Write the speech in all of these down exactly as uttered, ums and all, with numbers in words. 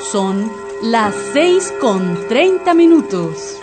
Son las seis con treinta minutos.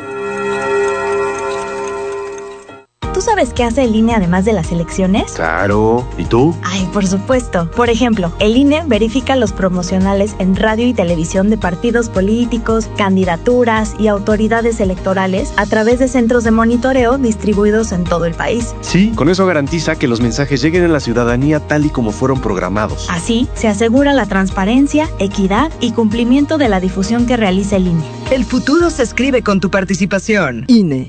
¿Tú sabes qué hace el I N E además de las elecciones? Claro. ¿Y tú? Ay, por supuesto. Por ejemplo, el I N E verifica los promocionales en radio y televisión de partidos políticos, candidaturas y autoridades electorales a través de centros de monitoreo distribuidos en todo el país. Sí, con eso garantiza que los mensajes lleguen a la ciudadanía tal y como fueron programados. Así, se asegura la transparencia, equidad y cumplimiento de la difusión que realiza el I N E. El futuro se escribe con tu participación. I N E.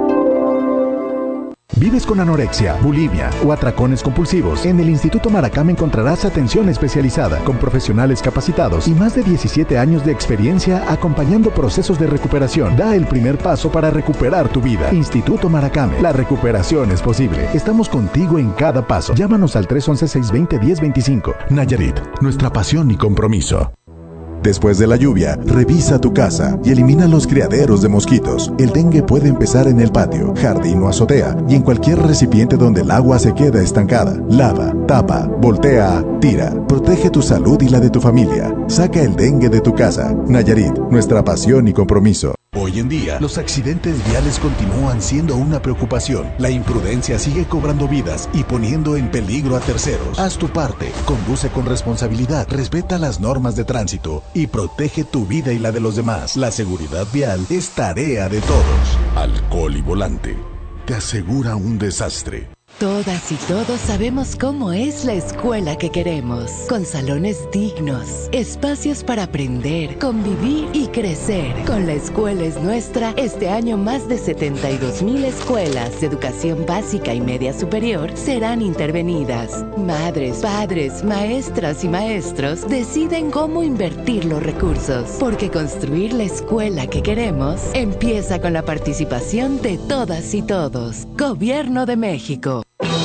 ¿Vives con anorexia, bulimia o atracones compulsivos? En el Instituto Maracame encontrarás atención especializada con profesionales capacitados y más de diecisiete años de experiencia acompañando procesos de recuperación. Da el primer paso para recuperar tu vida. Instituto Maracame, la recuperación es posible. Estamos contigo en cada paso. Llámanos al tres once, seiscientos veinte, diez veinticinco. Nayarit, nuestra pasión y compromiso. Después de la lluvia, revisa tu casa y elimina los criaderos de mosquitos. El dengue puede empezar en el patio, jardín o azotea y en cualquier recipiente donde el agua se queda estancada. Lava, tapa, voltea, tira. Protege tu salud y la de tu familia. Saca el dengue de tu casa. Nayarit, nuestra pasión y compromiso. Hoy en día, los accidentes viales continúan siendo una preocupación. La imprudencia sigue cobrando vidas y poniendo en peligro a terceros. Haz tu parte, conduce con responsabilidad, respeta las normas de tránsito y protege tu vida y la de los demás. La seguridad vial es tarea de todos. Alcohol y volante te asegura un desastre. Todas y todos sabemos cómo es la escuela que queremos, con salones dignos, espacios para aprender, convivir y crecer. Con La Escuela es Nuestra, este año más de setenta y dos mil escuelas de educación básica y media superior serán intervenidas. Madres, padres, maestras y maestros deciden cómo invertir los recursos, porque construir la escuela que queremos empieza con la participación de todas y todos. Gobierno de México.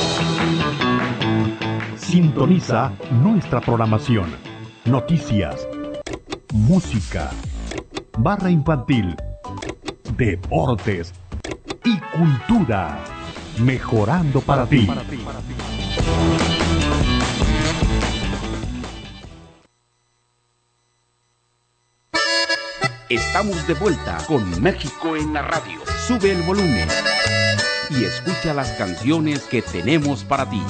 Sintoniza nuestra programación. Noticias, música, barra infantil, deportes y cultura. Mejorando para ti. Estamos de vuelta con México en la radio. Sube el volumen y escucha las canciones que tenemos para ti.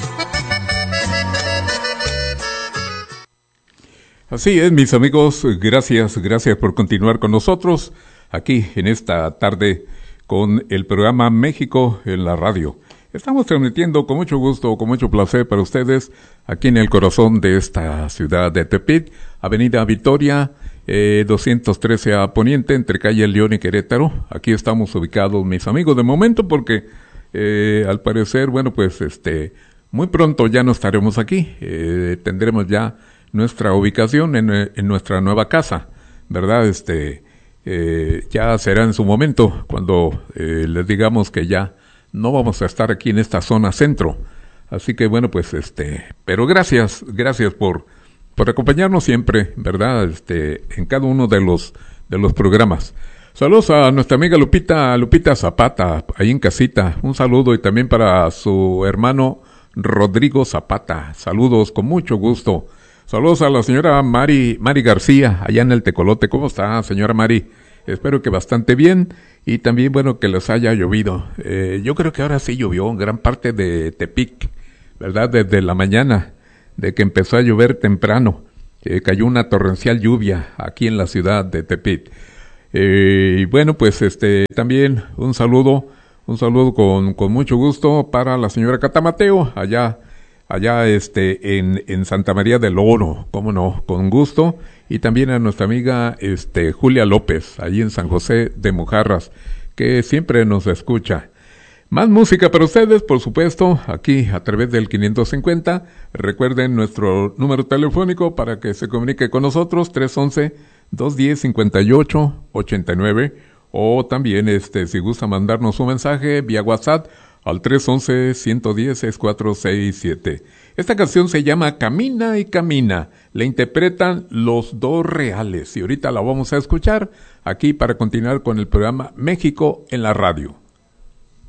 Así es, mis amigos, gracias, gracias por continuar con nosotros aquí en esta tarde con el programa México en la radio. Estamos transmitiendo con mucho gusto, con mucho placer para ustedes aquí en el corazón de esta ciudad de Tepic, Avenida Victoria, eh, doscientos trece a Poniente, entre calle León y Querétaro. Aquí estamos ubicados, mis amigos, de momento porque eh, al parecer, bueno, pues este muy pronto ya no estaremos aquí, eh, tendremos ya nuestra ubicación en, en nuestra nueva casa, ¿verdad? Este, eh, ya será en su momento cuando eh, les digamos que ya no vamos a estar aquí en esta zona centro. Así que bueno, pues este, pero gracias, gracias por, por acompañarnos siempre, ¿verdad? Este, en cada uno de los, de los programas. Saludos a nuestra amiga Lupita, Lupita Zapata, ahí en casita. Un saludo y también para su hermano Rodrigo Zapata. Saludos con mucho gusto. Saludos a la señora Mari, Mari García, allá en el Tecolote. ¿Cómo está, señora Mari? Espero que bastante bien y también, bueno, que les haya llovido. Eh, yo creo que ahora sí llovió en gran parte de Tepic, ¿verdad? Desde la mañana, de que empezó a llover temprano. Eh, cayó una torrencial lluvia aquí en la ciudad de Tepic. Eh, y bueno, pues este también un saludo, un saludo con, con mucho gusto para la señora Catamateo, allá allá este en, en Santa María del Oro, cómo no, con gusto, y también a nuestra amiga este Julia López, allí en San José de Mojarras, que siempre nos escucha. Más música para ustedes, por supuesto, aquí a través del quinientos cincuenta. Recuerden nuestro número telefónico para que se comunique con nosotros, tres once, dos diez, cincuenta y ocho, ochenta y nueve, o también este si gusta mandarnos un mensaje vía WhatsApp al tres once, ciento diez, sesenta y cuatro sesenta y siete. Esta canción se llama Camina y Camina. La interpretan Los Dos Reales y ahorita la vamos a escuchar aquí para continuar con el programa México en la radio.